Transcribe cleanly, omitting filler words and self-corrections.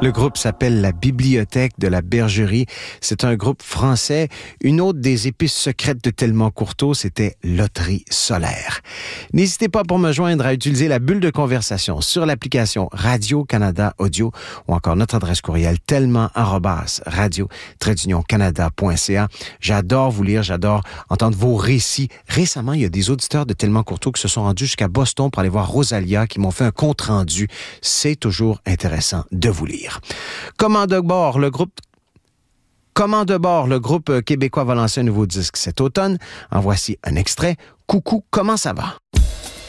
Le groupe s'appelle La Bibliothèque de la Bergerie. C'est un groupe français. Une autre des épices secrètes de Tellement Courteau, c'était Loterie Solaire. N'hésitez pas pour me joindre à utiliser la bulle de conversation sur l'application Radio-Canada Audio ou encore notre adresse courriel tellement@radio-canada.ca. J'adore vous lire, j'adore entendre vos récits. Récemment, il y a des auditeurs de Tellement Courteau qui se sont rendus jusqu'à Boston pour aller voir Rosalia, qui m'ont fait un compte-rendu. C'est toujours intéressant de vous lire. Commande de bord, le groupe québécois va lancer un nouveau disque cet automne. En voici un extrait. Coucou, comment ça va?